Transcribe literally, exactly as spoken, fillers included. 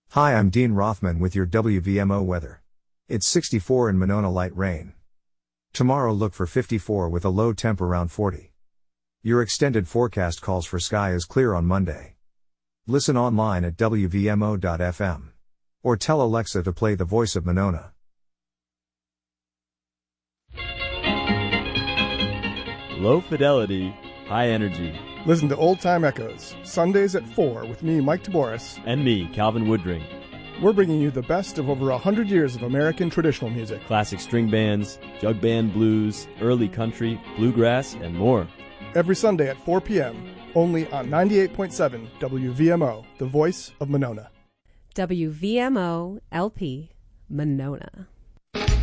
Hi, I'm Dean Rothman with your W V M O weather. It's sixty-four in Monona, light rain. Tomorrow look for fifty-four with a low temp around forty. Your extended forecast calls for sky is clear on Monday. Listen online at W V M O dot F M. Or tell Alexa to play The Voice of Monona. Low fidelity, high energy. Listen to Old Time Echoes, Sundays at four with me, Mike Taboris. And me, Calvin Woodring. We're bringing you the best of over one hundred years of American traditional music. Classic string bands, jug band blues, early country, bluegrass, and more. Every Sunday at four p.m., only on ninety-eight point seven W V M O, the voice of Monona. W V M O L P, Monona.